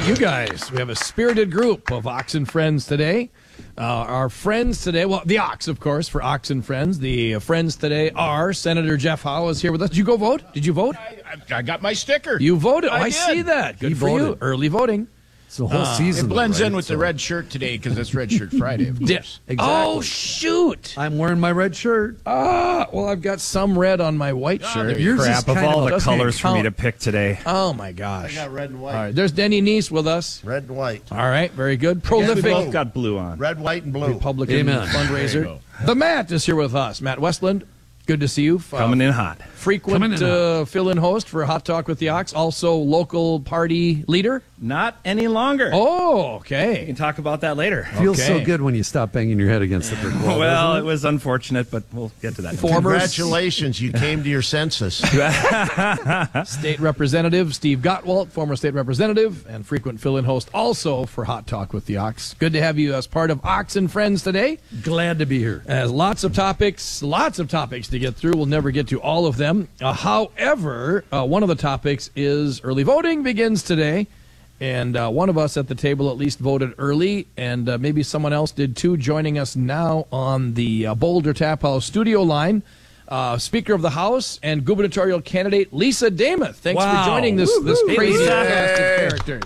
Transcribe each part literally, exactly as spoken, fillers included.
at you guys. We have a spirited group of Ox and Friends today. Uh, our friends today, well, the Ox, of course, for Ox and Friends. The uh, friends today are Senator Jeff Howe is here with us. Did you go vote? Did you vote? I, I got my sticker. You voted. Oh, I I did. see that. Good He for voted. you. Early voting. It's the whole Uh, season. It blends though, in right? with the So- red shirt today because it's Red Shirt Friday, of Di- course. Exactly. Oh, shoot. I'm wearing my red shirt. Ah, well, I've got some red on my white Oh, shirt. there you Yours is Crap, of kind all of the doesn't colors for me count. to pick today. Oh, my gosh. I got red and white. All right, there's Denny Neese with us. Red and white. All right, very good. We Prolific both got blue on. Red, white, and blue. Republican Amen. fundraiser. The Matt is here with us. Matt Westland, good to see you. Uh, Coming in hot. Frequent Coming in uh, fill-in host for Hot Talk with the Ox. Also local party leader. Not any longer. Oh, We okay. can talk about that later. Feels so Okay. good when you stop banging your head against the brick wall. Well, doesn't it was unfortunate, but we'll get to that. Former Congratulations, you came to your senses. State Representative Steve Gottwalt, former state representative and frequent fill-in host also for Hot Talk with the Ox. Good to have you as part of Ox and Friends today. Glad to be here. As lots of topics, lots of topics to get through. We'll never get to all of them. Uh, however, uh, one of the topics is early voting begins today. And uh, one of us at the table at least voted early, and uh, maybe someone else did too, joining us now on the uh, Boulder Tap House studio line. Uh, Speaker of the House and gubernatorial candidate Lisa Demuth. Thanks Wow. for joining this, this Woo-hoo. crazy Lisa. cast of characters.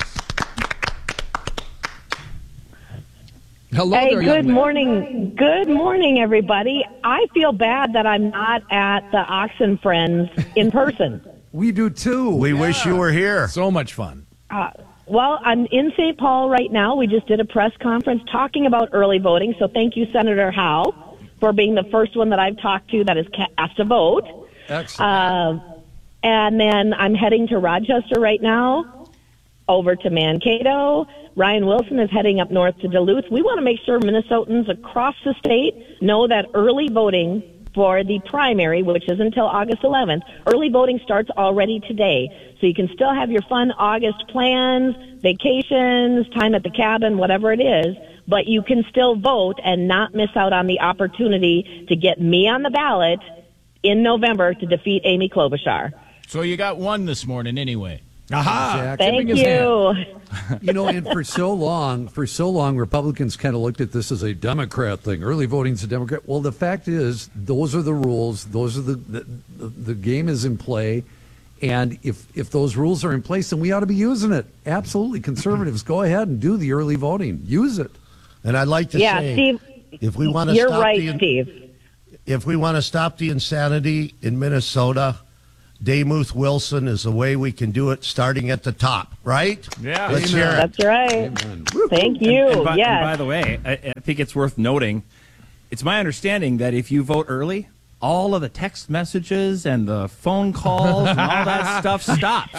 Hello Hey, there, good young man. morning. Good morning, everybody. I feel bad that I'm not at the Ox and Friends in person. We do too. We wish you were here. So much fun. Uh, well, I'm in Saint Paul right now. We just did a press conference talking about early voting, so thank you, Senator Howe, for being the first one that I've talked to that has cast a vote. Excellent. Uh, and then I'm heading to Rochester right now, over to Mankato. Ryan Wilson is heading up north to Duluth. We want to make sure Minnesotans across the state know that early voting for the primary, which is until August eleventh, early voting starts already today. So you can still have your fun August plans, vacations, time at the cabin, whatever it is, but you can still vote and not miss out on the opportunity to get me on the ballot in November to defeat Amy Klobuchar. So you got one this morning anyway. Aha! Exactly. Thank Tipping his hand. you. You know, and for so long, for so long, Republicans kind of looked at this as a Democrat thing. Early voting's a Democrat. Well, the fact is, those are the rules. Those are the the, the, the game is in play, and if if those rules are in place, then we ought to be using it. Absolutely, conservatives, go ahead and do the early voting. Use it. And I'd like to Yeah, say, Steve, if we want to you're stop right, the, Steve. if we want to stop the insanity in Minnesota, Demuth Wilson is the way we can do it, starting at the top, right? Yeah. Let's hear it. That's right. Amen. Thank you. And by, yes. and by the way, I, I think it's worth noting, it's my understanding that if you vote early, all of the text messages and the phone calls and all that stuff stops.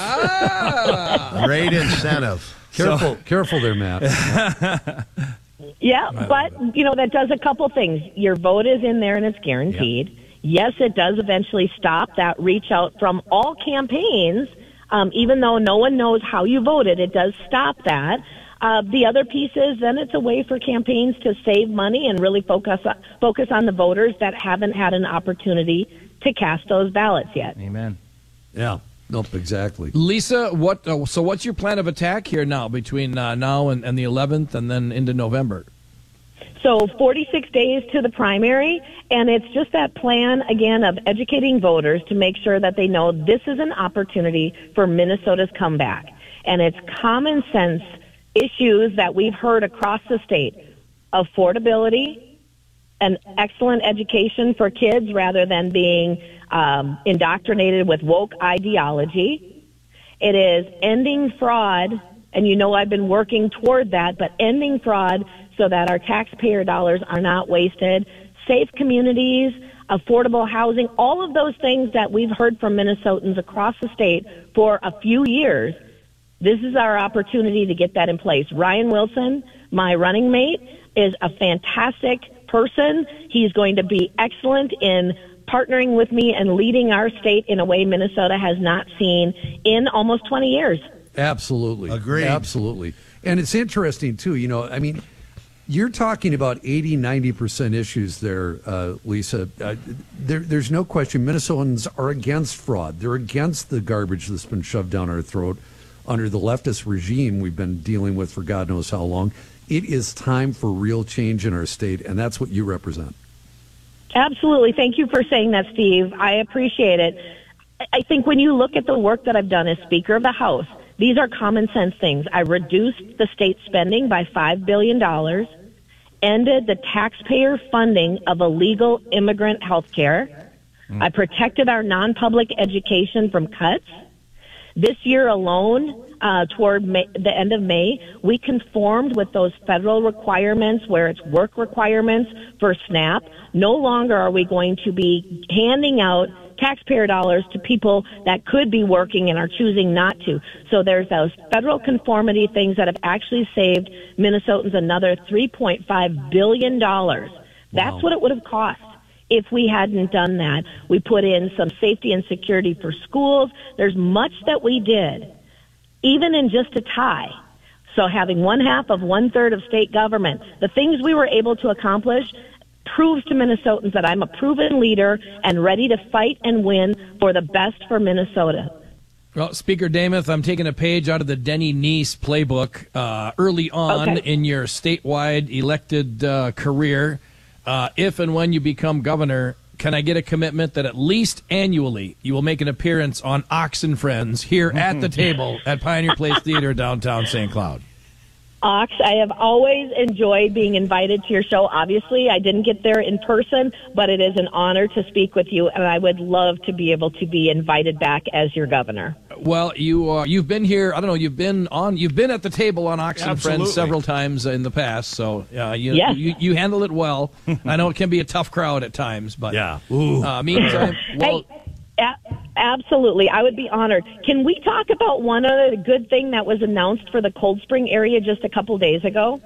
Great incentive. Careful, careful there, Matt. Yeah, but, you know, that does a couple things. Your vote is in there and it's guaranteed. Yes, it does eventually stop that reach out from all campaigns. Um, even though no one knows how you voted, it does stop that. Uh, the other piece is then it's a way for campaigns to save money and really focus on, focus on the voters that haven't had an opportunity to cast those ballots yet. Amen. Yeah. Nope. Exactly. Lisa, what? Uh, so, what's your plan of attack here now between uh, now and, and the eleventh, and then into November? So forty-six days to the primary, and it's just that plan, again, of educating voters to make sure that they know this is an opportunity for Minnesota's comeback. And it's common sense issues that we've heard across the state. Affordability, an excellent education for kids rather than being um, indoctrinated with woke ideology. It is ending fraud, and you know I've been working toward that, but ending fraud so that our taxpayer dollars are not wasted, safe communities, affordable housing, all of those things that we've heard from Minnesotans across the state for a few years. This is our opportunity to get that in place. Ryan Wilson, my running mate, is a fantastic person. He's going to be excellent in partnering with me and leading our state in a way Minnesota has not seen in almost twenty years. Absolutely. Agreed. Absolutely. And it's interesting, too. You know, I mean, you're talking about eighty, ninety percent issues there, uh, Lisa. Uh, there, there's no question Minnesotans are against fraud. They're against the garbage that's been shoved down our throat under the leftist regime we've been dealing with for God knows how long. It is time for real change in our state, and that's what you represent. Absolutely. Thank you for saying that, Steve. I appreciate it. I think when you look at the work that I've done as Speaker of the House, these are common sense things. I reduced the state spending by five billion dollars, ended the taxpayer funding of illegal immigrant health care. Mm. I protected our non-public education from cuts. This year alone, uh, toward May, the end of May, we conformed with those federal requirements where it's work requirements for SNAP. No longer are we going to be handing out taxpayer dollars to people that could be working and are choosing not to. So there's those federal conformity things that have actually saved Minnesotans another three point five billion dollars. That's wow. what it would have cost if we hadn't done that. We put in some safety and security for schools. There's much that we did, even in just a tie. So having one half of one third of state government, the things we were able to accomplish proves to Minnesotans that I'm a proven leader and ready to fight and win for the best for Minnesota. Well, Speaker Demuth, I'm taking a page out of the Denny Neese playbook. Uh, early on okay. in your statewide elected uh, career, uh, if and when you become governor, can I get a commitment that at least annually you will make an appearance on Ox and Friends here at the table at Pioneer Place Theater downtown Saint Cloud? Ox, I have always enjoyed being invited to your show. Obviously, I didn't get there in person, but it is an honor to speak with you, and I would love to be able to be invited back as your governor. Well, you uh, you've been here. I don't know. You've been on. You've been at the table on Ox and Absolutely. Friends several times in the past. So uh, you, Yes. you you handle it well. I know it can be a tough crowd at times, but Yeah. Uh, meantime, well. Hey, a- absolutely. I would be honored. Can we talk about one other good thing that was announced for the Cold Spring area just a couple days ago?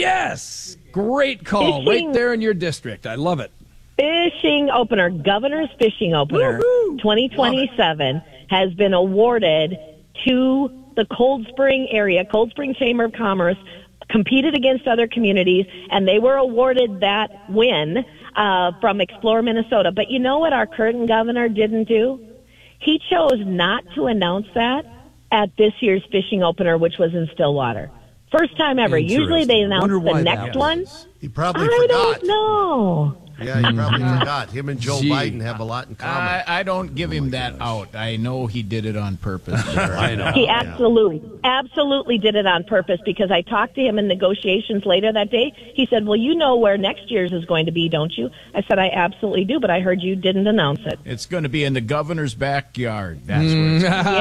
Yes, great call, Fishing. right there in your district. I love it. Fishing opener, Governor's Fishing Opener Woo-hoo. twenty twenty-seven has been awarded to the Cold Spring area. Cold Spring Chamber of Commerce competed against other communities, and they were awarded that win uh, from Explore Minnesota. But you know what our current governor didn't do? He chose not to announce that at this year's fishing opener, which was in Stillwater. First time ever. Usually they announce Wonder why the that next was. one. He probably I forgot. don't know. Yeah, he probably forgot. Him and Joe Gee. Biden have a lot in common. I, I don't give him that out. I know he did it on purpose. I know. He absolutely, absolutely did it on purpose because I talked to him in negotiations later that day. He said, well, you know where next year's is going to be, don't you? I said, I absolutely do, but I heard you didn't announce it. It's going to be in the governor's backyard. That's where it's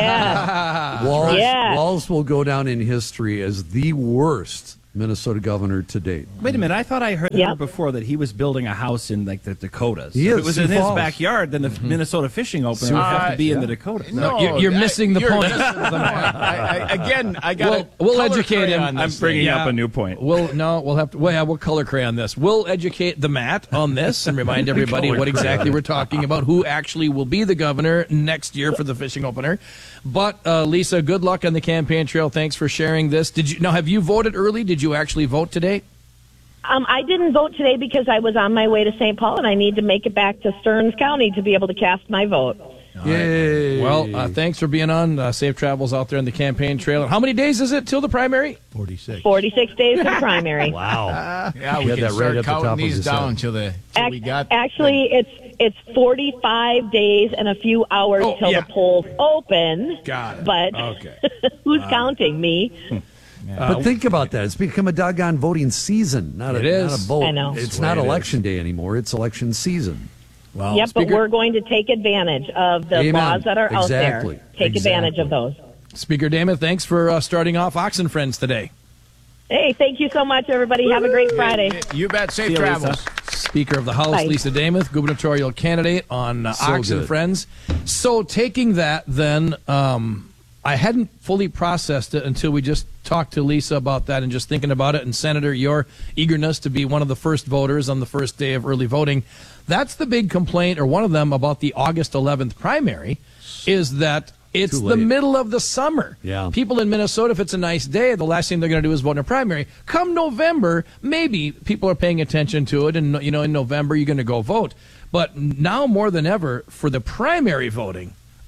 Yeah. Walls, Yeah. Walls will go down in history as the worst Minnesota governor to date. Wait a minute, I thought I heard, Yeah. heard before that he was building a house in like the Dakotas. He if is, it was Sioux in his Falls. backyard, then the Minnesota fishing opener would have to be in the Dakotas. No, you're- you're I- missing the you're point. missing the point. I, I, again, I got We'll, we'll educate him. I'm bringing Yeah. up a new point. We'll no, we'll have to. Well, yeah, we'll color crayon this. We'll educate the Matt on this and remind everybody Color what exactly crayon. we're talking about. Who actually will be the governor next year for the fishing opener? But uh, Lisa, good luck on the campaign trail. Thanks for sharing this. Did you now? Have you voted early? Did you actually vote today? Um, I didn't vote today because I was on my way to Saint Paul, and I need to make it back to Stearns County to be able to cast my vote. Yay. Well, uh, thanks for being on. Uh, safe travels out there on the campaign trail. And how many days is it till the primary? forty-six. forty-six days of primary. Wow. Yeah, You we had can that right start at the top counting of these his down head. till the till we Ac- got. Actually, it's it's forty-five days and a few hours Oh, till yeah. the polls open. Got it. But Okay. who's counting? Me? But think about that. It's become a doggone voting season, not a, It is. not a vote. I know. It's That's not the way it election day anymore. It's election season. Well, yep, but Speaker, we're going to take advantage of the Amen. laws that are Exactly. out there. Take advantage of Exactly. those. Speaker Demuth, thanks for uh, starting off Oxen Friends today. Hey, thank you so much, everybody. Have a great Friday. You bet. Safe See you, travels. Lisa. Speaker of the House, Bye. Lisa Demuth, gubernatorial candidate on uh, So Ox and good. Friends. So taking that, then, um, I hadn't fully processed it until we just talked to Lisa about that and just thinking about it. And Senator, your eagerness to be one of the first voters on the first day of early voting. That's the big complaint, or one of them, about the August eleventh primary, is that it's Too the late. middle of the summer. Yeah. People in Minnesota, if it's a nice day, the last thing they're going to do is vote in a primary. Come November, maybe people are paying attention to it, and you know, in November you're going to go vote. But now more than ever, for the primary voting,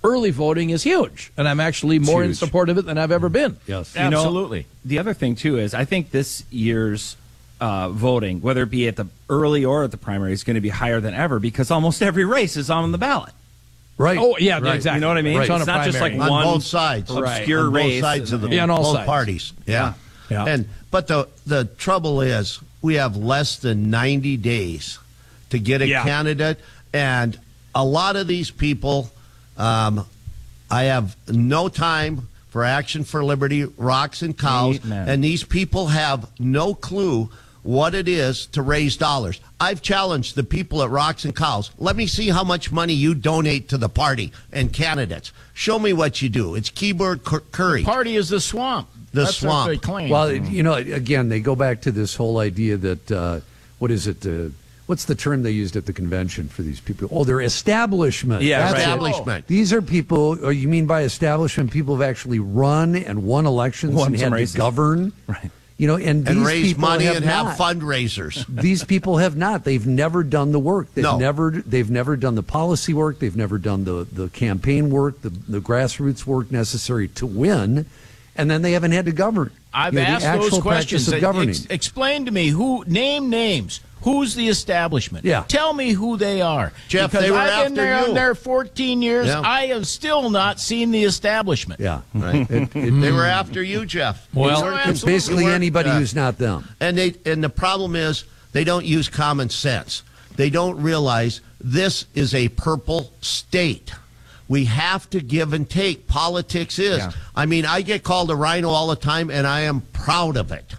early voting is huge, and I'm actually more in huge. support of it than I've ever been. Yes. You know, Absolutely. the other thing, too, is I think this year's uh, voting, whether it be at the early or at the primary, is going to be higher than ever because almost every race is on the ballot. Right. Oh, yeah, Right. exactly. You know what I mean? Right. So On it's a not just like primary. on one both sides, obscure on race. both sides of the Yeah, on all both sides. parties. Yeah. Yeah. And but the the trouble is we have less than ninety days to get a Yeah. candidate, and a lot of these people, um, I have no time for Action for Liberty, Rocks and Cows, Amen. and these people have no clue what it is to raise dollars. I've challenged the people at Rocks and Cows. Let me see how much money you donate to the party and candidates. Show me what you do. It's keyboard cur- curry. Party is the swamp. The That's swamp. what they claim. Well, you know, again, they go back to this whole idea that, uh, what is it? Uh, what's the term they used at the convention for these people? Oh, they're establishment. Yeah, That's right. it. Establishment. These are people, or you mean by establishment, people have actually run and won elections Won and some had races. to govern. Right. You know, and, and these raise people money have and not. have fundraisers. These people have not. They've never done the work. They've No. never. They've never done the policy work. They've never done the the campaign work, the the grassroots work necessary to win, and then they haven't had to govern. I've You know, the asked actual those practice questions. of governing. Ex- explain to me who name names. Who's the establishment? Yeah. Tell me who they are. Jeff, because they were I've been after there you. on there fourteen years. Yeah. I have still not seen the establishment. Yeah, Right. It- it- They were after you, Jeff. Well, You weren't- it's you basically weren't, anybody uh, who's not them. And they and the problem is they don't use common sense. They don't realize this is a purple state. We have to give and take. Politics is. Yeah. I mean, I get called a rhino all the time, and I am proud of it.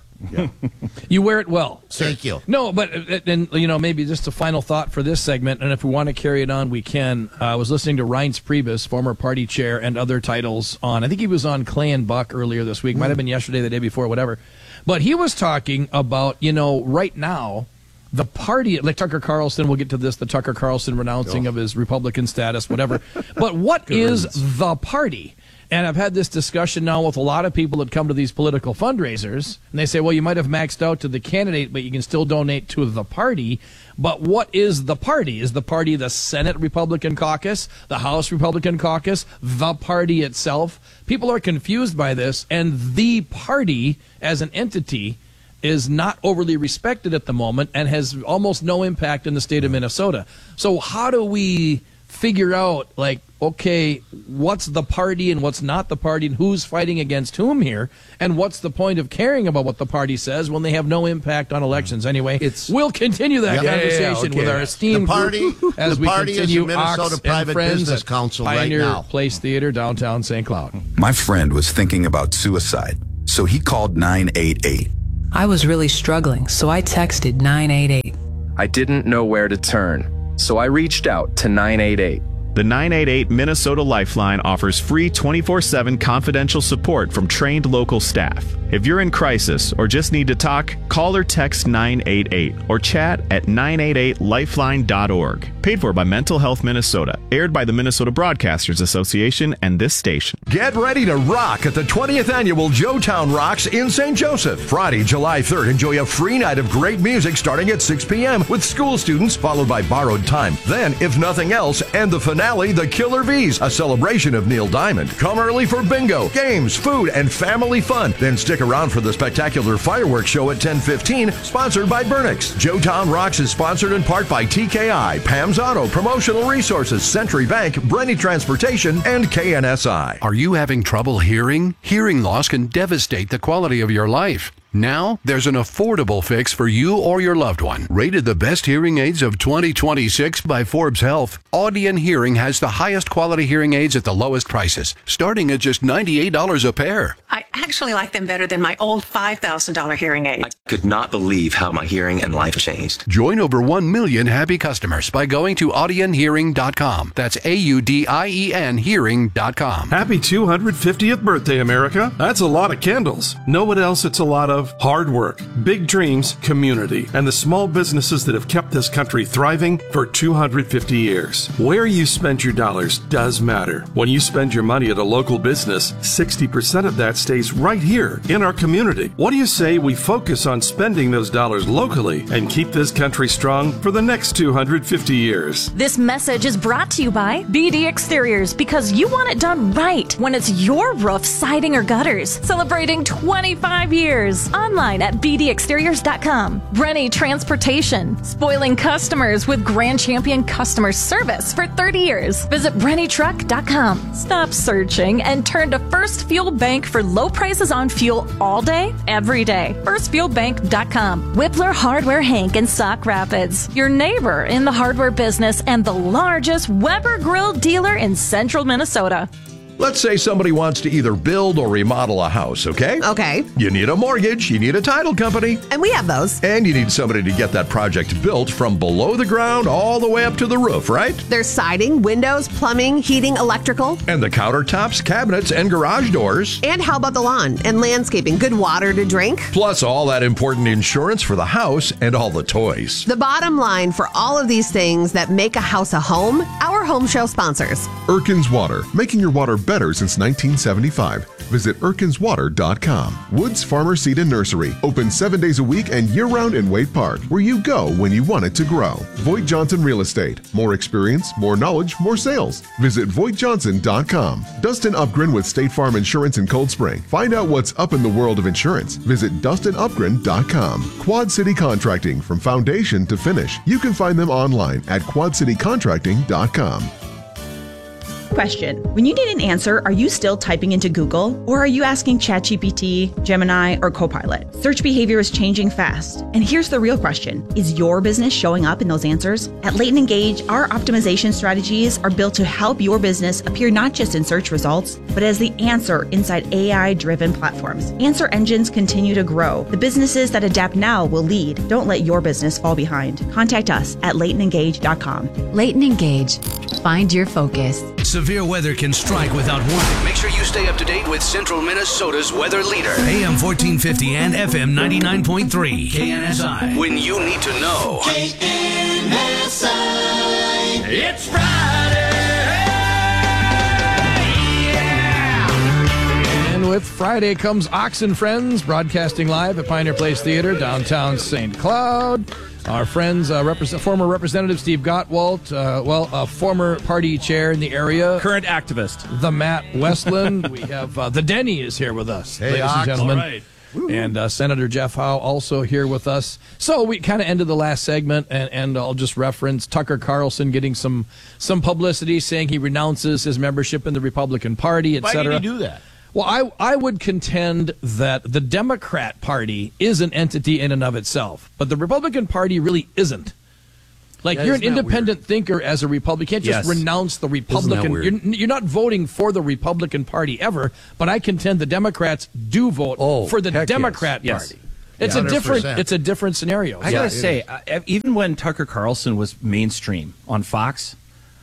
You wear it well. Thank you. No, but uh, and you know maybe just a final thought for this segment, and if we want to carry it on, we can. Uh, I was listening to Reince Priebus, former party chair, and other titles on. I think he was on Clay and Buck earlier this week. Might have been yesterday, the day before, whatever. But he was talking about you know right now the party, like Tucker Carlson. We'll get to this. The Tucker Carlson renouncing of his Republican status, whatever. But what is the party? And I've had this discussion now with a lot of people that come to these political fundraisers, and they say, well, you might have maxed out to the candidate, but you can still donate to the party. But what is the party? Is the party the Senate Republican caucus, the House Republican caucus, the party itself? People are confused by this, and the party as an entity is not overly respected at the moment and has almost no impact in the state of Minnesota. So how do we figure out, like, okay, what's the party and what's not the party and who's fighting against whom here, and what's the point of caring about what the party says when they have no impact on elections anyway? It's- we'll continue that Yeah, yeah, conversation yeah, okay. with our esteemed The party- group as the we party is continue the Minnesota Ox and Private Friends Business at Council right Pioneer now. Place Theater, downtown Saint Cloud. My friend was thinking about suicide, so he called nine eight eight. I was really struggling, so I texted nine eight eight. I didn't know where to turn, so I reached out to nine eight eight. The nine eight eight Minnesota Lifeline offers free twenty-four seven confidential support from trained local staff. If you're in crisis or just need to talk, call or text nine eight eight or chat at nine eight eight lifeline dot org. Paid for by Mental Health Minnesota. Aired by the Minnesota Broadcasters Association and this station. Get ready to rock at the twentieth Annual Joetown Rocks in Saint Joseph. Friday, July third, enjoy a free night of great music starting at six p.m. with school students, followed by Borrowed Time. Then, if nothing else, and the finale, the Killer Bees, a celebration of Neil Diamond. Come early for bingo, games, food, and family fun. Then stick around for the spectacular fireworks show at ten fifteen, sponsored by Burnix. Joetown Rocks is sponsored in part by T K I, Pam's Auto, Promotional Resources, Century Bank, Brenny Transportation, and K N S I. Are you having trouble hearing? Hearing loss can devastate the quality of your life. Now, there's an affordable fix for you or your loved one. Rated the best hearing aids of twenty twenty-six by Forbes Health, Audion Hearing has the highest quality hearing aids at the lowest prices, starting at just ninety-eight dollars a pair. I actually like them better than my old five thousand dollars hearing aid. I could not believe how my hearing and life changed. Join over one million happy customers by going to audion hearing dot com. That's A U D I E N hearing dot com. Happy two hundred fiftieth birthday, America. That's a lot of candles. Know what else it's a lot of? love, hard work, big dreams, community, and the small businesses that have kept this country thriving for two hundred fifty years. Where you spend your dollars does matter. When you spend your money at a local business, sixty percent of that stays right here in our community. What do you say we focus on spending those dollars locally and keep this country strong for the next two hundred fifty years? This message is brought to you by B D Exteriors, because you want it done right when it's your roof, siding, or gutters. Celebrating twenty-five years. Online at b d exteriors dot com. Rennie Transportation, spoiling customers with Grand Champion customer service for thirty years. Visit rennie truck dot com. Stop searching and turn to First Fuel Bank for low prices on fuel all day, every day. first fuel bank dot com. Whippler Hardware Hank in Sauk Rapids, your neighbor in the hardware business and the largest Weber Grill dealer in central Minnesota. Let's say somebody wants to either build or remodel a house, okay? Okay. You need a mortgage, you need a title company. And we have those. And you need somebody to get that project built from below the ground all the way up to the roof, right? There's siding, windows, plumbing, heating, electrical. And the countertops, cabinets, and garage doors. And how about the lawn and landscaping? Good water to drink. Plus all that important insurance for the house and all the toys. The bottom line for all of these things that make a house a home, our home show sponsors. Erkins Water, making your water better since nineteen seventy-five. Visit erkins water dot com. Woods Farmer Seed and Nursery, open seven days a week and year-round in Wade Park, where you go when you want it to grow. Voigt Johnson Real Estate, more experience, more knowledge, more sales. Visit voigt johnson dot com. Dustin Upgren with State Farm Insurance in Cold Spring. Find out what's up in the world of insurance. Visit dustin upgren dot com. Quad City Contracting, from foundation to finish. You can find them online at quad city contracting dot com. Question. When you need an answer, are you still typing into Google, or are you asking ChatGPT, Gemini, or Copilot? Search behavior is changing fast. And here's the real question. Is your business showing up in those answers? At Leighton Engage, our optimization strategies are built to help your business appear not just in search results, but as the answer inside A I-driven platforms. Answer engines continue to grow. The businesses that adapt now will lead. Don't let your business fall behind. Contact us at leighton engage dot com. Leighton Engage. Find your focus. Severe weather can strike without warning. Make sure you stay up to date with Central Minnesota's weather leader. A M fourteen fifty and F M ninety-nine point three. K N S I. When you need to know. K N S I. It's Friday. Yeah. And with Friday comes Ox and Friends, broadcasting live at Pioneer Place Theater, downtown Saint Cloud. Our friends, uh, represent, former Representative Steve Gottwalt, uh, well, a former party chair in the area. Current activist. The Matt Westland. We have uh, the Denny is here with us, hey, ladies Ox. and gentlemen. All right. And uh, Senator Jeff Howe also here with us. So we kind of ended the last segment, and, and I'll just reference Tucker Carlson getting some some publicity, saying he renounces his membership in the Republican Party, et cetera. Why did he do that? Well, I, I would contend that the Democrat Party is an entity in and of itself, but the Republican Party really isn't. Like, yeah, you're an independent weird? thinker as a Republican. You can't just yes. renounce the Republican. You're, you're not voting for the Republican Party ever, but I contend the Democrats do vote oh, for the Democrat yes. Party. It's Yeah, a different. one hundred percent. It's a different scenario. I gotta say, uh, even when Tucker Carlson was mainstream on Fox,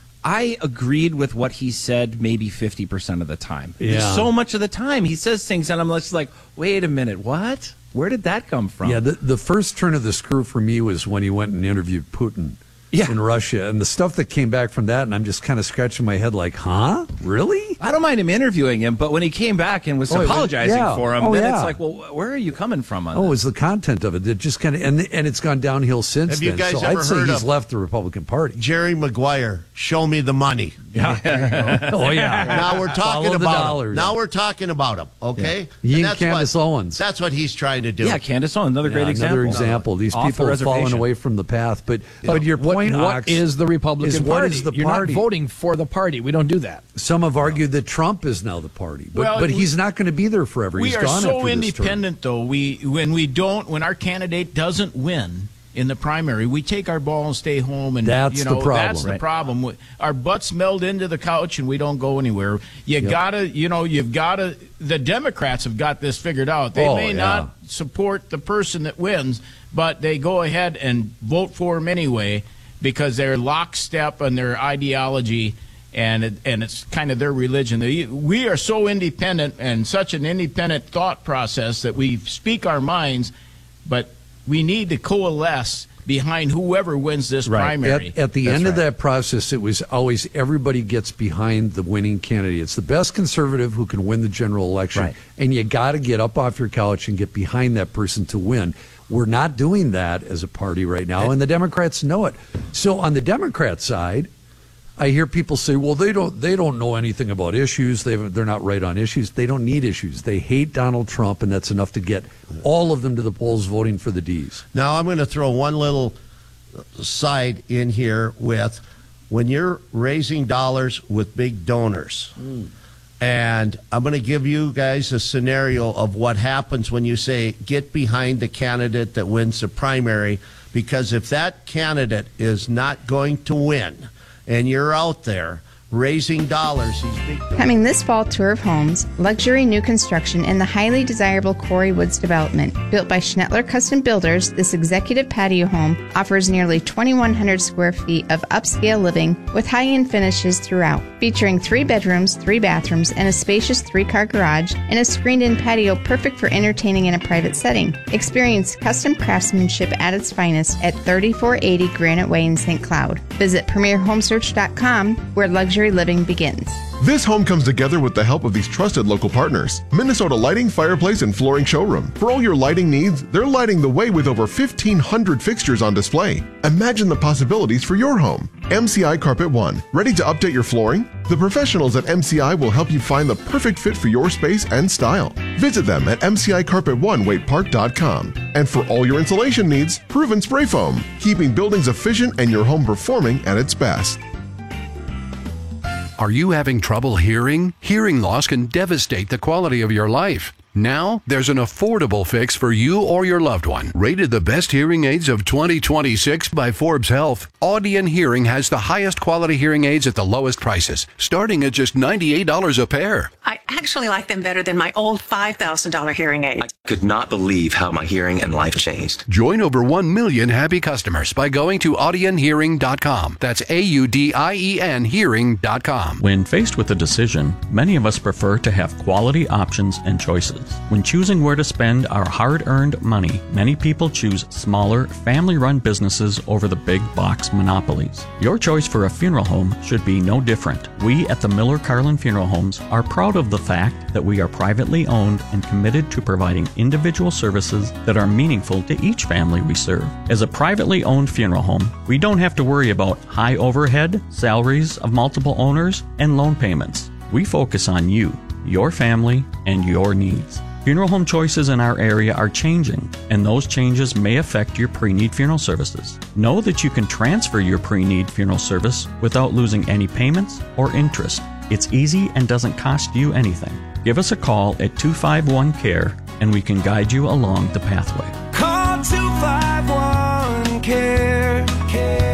I agreed with what he said maybe fifty percent of the time. Yeah. So much of the time he says things and I'm just like, wait a minute, what? Where did that come from? Yeah, the, the first turn of the screw for me was when he went and interviewed Putin yeah. in Russia. And the stuff that came back from that, and I'm just kind of scratching my head like, huh? Really? I don't mind him interviewing him, but when he came back and was Oh, apologizing yeah. for him, Oh, then yeah. it's like, well, where are you coming from on Oh, this? it was the content of it that just kind of, and, and it's gone downhill since Have you then. guys so ever I'd say heard he's of left the Republican Party. Jerry Maguire, show me the money. Yeah. oh, yeah. Now we're talking Follow the about him. dollars. Now we're talking about him, okay? Yeah. He and that's Candace what, Owens. That's what he's trying to do. Yeah, Candace Owens, another Yeah, great example. Another example. These Off people the have fallen reservation. away from the path. But but your What, point, what Ox, is the Republican is Party? what is the You're party? not voting for the party. We don't do that. Some have argued that Trump is now the party, but Well, but we- he's not going to be there forever. We He's are gone so after this term. independent, though. We when we don't when our candidate doesn't win in the primary, we take our ball and stay home. And That's you know, the problem. That's the Right. problem. Our butts meld into the couch and we don't go anywhere. You Yep. gotta, you know, you've gotta. The Democrats have got this figured out. They Oh, may yeah. not support the person that wins, but they go ahead and vote for him anyway because they're lockstep on their ideology. and it, and it's kind of their religion. We are so independent and such an independent thought process that we speak our minds, but we need to coalesce behind whoever wins this right. primary. At, at the That's end right. of that process, it was always everybody gets behind the winning candidate. It's the best conservative who can win the general election, Right. and you got to get up off your couch and get behind that person to win. We're not doing that as a party right now, and the Democrats know it. So on the Democrat side, I hear people say, well, they don't they don't know anything about issues. They they're not right on issues. They don't need issues. They hate Donald Trump, and that's enough to get all of them to the polls voting for the D's. Now, I'm going to throw one little side in here with when you're raising dollars with big donors. Mm. And I'm going to give you guys a scenario of what happens when you say, get behind the candidate that wins the primary, because if that candidate is not going to win and you're out there raising dollars, these big donors. Coming this fall, tour of homes, luxury new construction in the highly desirable Quarry Woods development. Built by Schnettler Custom Builders, this executive patio home offers nearly twenty-one hundred square feet of upscale living with high-end finishes throughout. Featuring three bedrooms, three bathrooms, and a spacious three-car garage, and a screened-in patio perfect for entertaining in a private setting. Experience custom craftsmanship at its finest at thirty-four eighty Granite Way in Saint Cloud. Visit premier home search dot com, where luxury living begins. This home comes together with the help of these trusted local partners. Minnesota Lighting, Fireplace, and Flooring Showroom. For all your lighting needs, they're lighting the way with over fifteen hundred fixtures on display. Imagine the possibilities for your home. M C I Carpet One. Ready to update your flooring? The professionals at M C I will help you find the perfect fit for your space and style. Visit them at M C I Carpet One Waite Park dot com. And for all your insulation needs, Proven Spray Foam. Keeping buildings efficient and your home performing at its best. Are you having trouble hearing? Hearing loss can devastate the quality of your life. Now, there's an affordable fix for you or your loved one. Rated the best hearing aids of twenty twenty-six by Forbes Health, Audion Hearing has the highest quality hearing aids at the lowest prices, starting at just ninety-eight dollars a pair. I actually like them better than my old five thousand dollars hearing aid. I could not believe how my hearing and life changed. Join over one million happy customers by going to audion hearing dot com. That's A U D I E N hearing dot com. When faced with a decision, many of us prefer to have quality options and choices. When choosing where to spend our hard-earned money, many people choose smaller, family-run businesses over the big box monopolies. Your choice for a funeral home should be no different. We at the Miller Carlin Funeral Homes are proud of the fact that we are privately owned and committed to providing individual services that are meaningful to each family we serve. As a privately owned funeral home, we don't have to worry about high overhead, salaries of multiple owners, and loan payments. We focus on you, your family, and your needs. Funeral home choices in our area are changing, and those changes may affect your pre-need funeral services. Know that you can transfer your pre-need funeral service without losing any payments or interest. It's easy and doesn't cost you anything. Give us a call at two five one C A R E, and we can guide you along the pathway. Call two five one C A R E.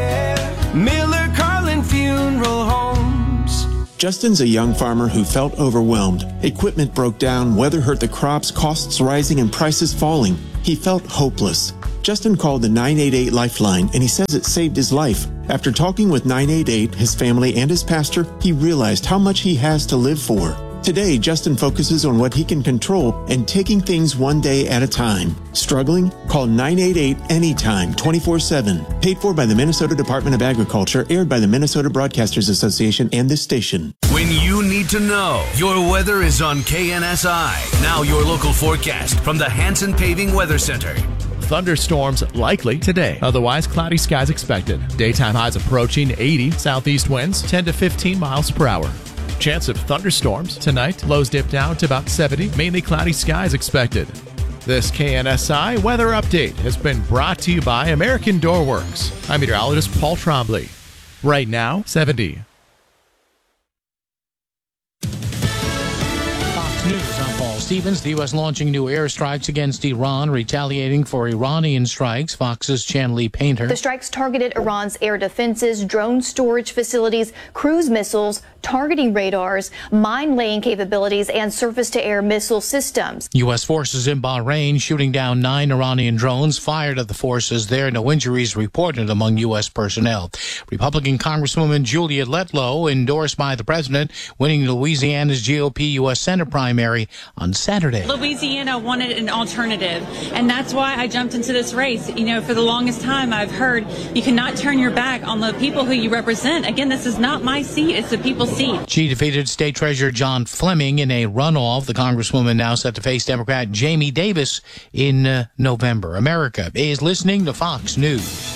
Care. Miller Carlin Funeral Homes. Justin's a young farmer who felt overwhelmed. Equipment broke down, weather hurt the crops, costs rising, and prices falling. He felt hopeless. Justin called the nine eight eight Lifeline, and he says it saved his life. After talking with nine eight eight, his family, and his pastor, he realized how much he has to live for. Today, Justin focuses on what he can control and taking things one day at a time. Struggling? Call nine eight eight anytime, twenty-four seven. Paid for by the Minnesota Department of Agriculture, aired by the Minnesota Broadcasters Association and this station. When you need to know, your weather is on K N S I. Now your local forecast from the Hanson Paving Weather Center. Thunderstorms likely today. Otherwise, cloudy skies expected. Daytime highs approaching eighty. Southeast winds ten to fifteen miles per hour. Chance of thunderstorms tonight. Lows dip down to about seventy. Mainly cloudy skies expected. This K N S I weather update has been brought to you by American Door Works. I'm meteorologist Paul Trombley. Right now, seventy. Fox News, I'm Paul Paul Stevens. The U S launching new airstrikes against Iran, retaliating for Iranian strikes. Fox's Chan-Lee Painter. The strikes targeted Iran's air defenses, drone storage facilities, cruise missiles, targeting radars, mine-laying capabilities, and surface-to-air missile systems. U S forces in Bahrain shooting down nine Iranian drones fired at the forces there. No injuries reported among U S personnel. Republican Congresswoman Julia Letlow, endorsed by the president, winning Louisiana's G O P U S Senate primary on Saturday. Louisiana wanted an alternative, and that's why I jumped into this race. You know, for the longest time, I've heard you cannot turn your back on the people who you represent. Again, this is not my seat, it's the people's seat. She defeated State Treasurer John Fleming in a runoff. The Congresswoman now set to face Democrat Jamie Davis in uh, November. America is listening to Fox News.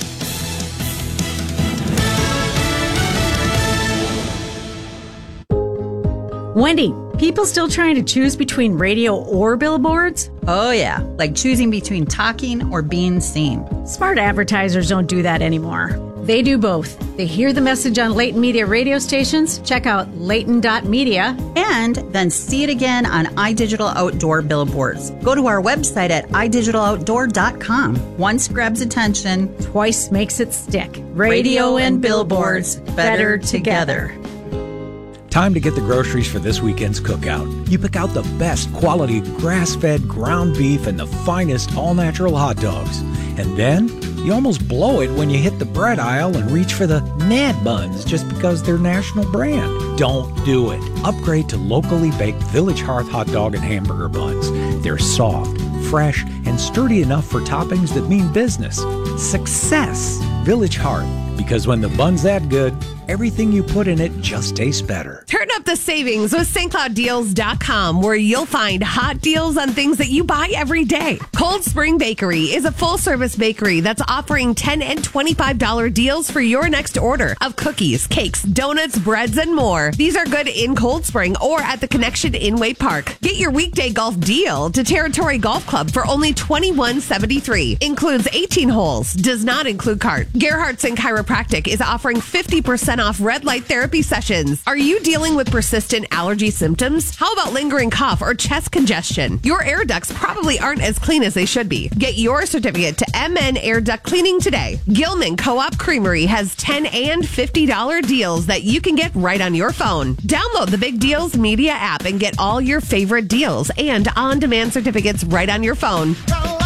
Wendy, people still trying to choose between radio or billboards? Oh yeah, like choosing between talking or being seen. Smart advertisers don't do that anymore. They do both. They hear the message on Leighton Media radio stations, check out Leighton dot media, and then see it again on iDigital Outdoor billboards. Go to our website at i digital outdoor dot com. Once grabs attention, twice makes it stick. Radio and billboards, better together. Time to get the groceries for this weekend's cookout. You pick out the best quality grass-fed ground beef and the finest all-natural hot dogs. And then you almost blow it when you hit the bread aisle and reach for the Nad buns just because they're national brand. Don't do it. Upgrade to locally baked Village Hearth hot dog and hamburger buns. They're soft, fresh, and sturdy enough for toppings that mean business. Success! Village Hearth. Because when the bun's that good, everything you put in it just tastes better. Turn up the savings with Saint Cloud Deals dot com, where you'll find hot deals on things that you buy every day. Cold Spring Bakery is a full-service bakery that's offering ten dollars and twenty-five dollars deals for your next order of cookies, cakes, donuts, breads, and more. These are good in Cold Spring or at the Connection in Waite Park. Get your weekday golf deal to Territory Golf Club for only twenty-one dollars and seventy-three cents. Includes eighteen holes. Does not include cart. Gerhardt's and Chiropractic is offering fifty percent off red light therapy sessions. Are you dealing with persistent allergy symptoms? How about lingering cough or chest congestion? Your air ducts probably aren't as clean as they should be. Get your certificate to M N Air Duct Cleaning today. Gilman Co-op Creamery has ten dollars and fifty dollars deals that you can get right on your phone. Download the Big Deals Media app and get all your favorite deals and on-demand certificates right on your phone.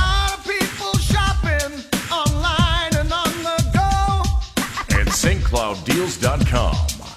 Saint Cloud Deals dot com.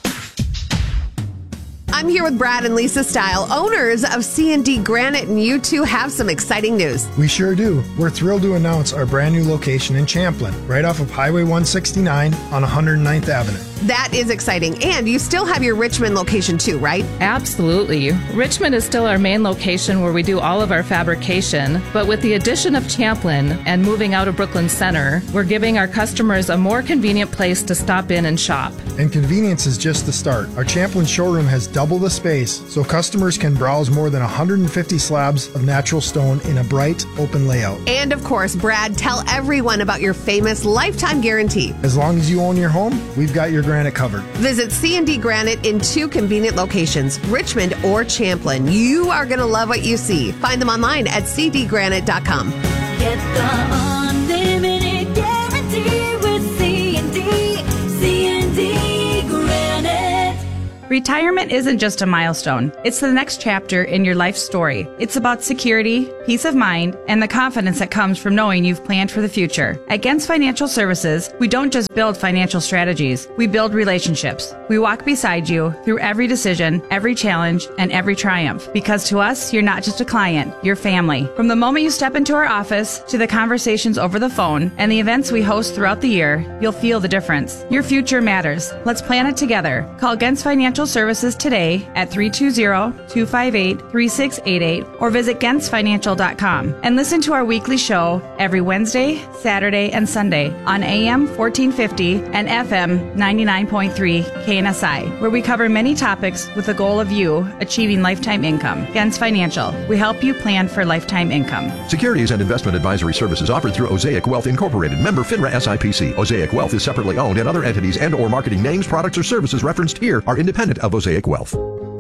I'm here with Brad and Lisa Style, owners of C and D Granite, and you two have some exciting news. We sure do. We're thrilled to announce our brand new location in Champlin, right off of Highway one sixty-nine on one hundred ninth Avenue. That is exciting. And you still have your Richmond location too, right? Absolutely. Richmond is still our main location where we do all of our fabrication, but with the addition of Champlin and moving out of Brooklyn Center, we're giving our customers a more convenient place to stop in and shop. And convenience is just the start. Our Champlin showroom has double the space, so customers can browse more than one hundred fifty slabs of natural stone in a bright, open layout. And of course, Brad, tell everyone about your famous lifetime guarantee. As long as you own your home, we've got your granite covered. Visit C and D Granite in two convenient locations, Richmond or Champlin. You are going to love what you see. Find them online at c d granite dot com. Get the unlimited guarantee with C and D, C and D Granite. Retirement isn't just a milestone. It's the next chapter in your life story. It's about security, peace of mind, and the confidence that comes from knowing you've planned for the future. At Gens Financial Services, we don't just build financial strategies. We build relationships. We walk beside you through every decision, every challenge, and every triumph. Because to us, you're not just a client, you're family. From the moment you step into our office to the conversations over the phone and the events we host throughout the year, you'll feel the difference. Your future matters. Let's plan it together. Call Gens Financial Services today at three two zero, two five eight, three six eight eight or visit gens financial dot com and listen to our weekly show every Wednesday, Saturday, and Sunday on A M fourteen fifty and F M ninety-nine point three K N S I, where we cover many topics with the goal of you achieving lifetime income. Gens Financial, we help you plan for lifetime income. Securities and investment advisory services offered through Osaic Wealth Incorporated, member FINRA S I P C. Osaic Wealth is separately owned, and other entities and or marketing names, products, or services referenced here are independent of Osaic Wealth.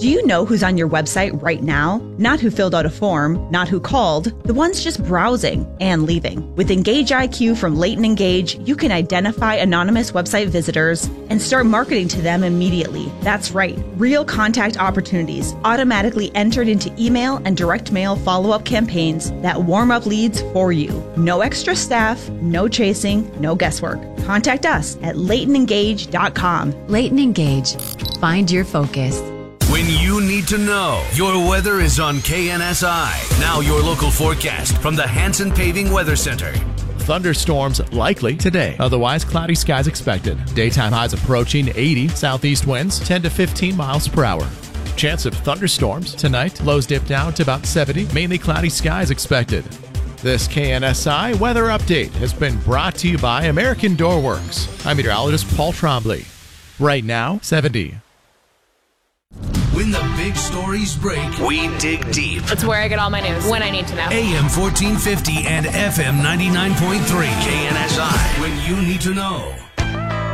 Do you know who's on your website right now? Not who filled out a form, not who called, the ones just browsing and leaving. With Engage I Q from Leighton Engage, you can identify anonymous website visitors and start marketing to them immediately. That's right, real contact opportunities automatically entered into email and direct mail follow-up campaigns that warm up leads for you. No extra staff, no chasing, no guesswork. Contact us at leighton engage dot com. Leighton Engage. Find your focus. When you need to know, your weather is on K N S I. Now your local forecast from the Hanson Paving Weather Center. Thunderstorms likely today. Otherwise, cloudy skies expected. Daytime highs approaching eighty. Southeast winds ten to fifteen miles per hour. Chance of thunderstorms tonight. Lows dip down to about seventy. Mainly cloudy skies expected. This K N S I weather update has been brought to you by American Door Works. I'm meteorologist Paul Trombley. Right now, seventy. When the big stories break, we dig deep. It's where I get all my news when I need to know. A M fourteen fifty and F M ninety-nine point three. K N S I. When you need to know.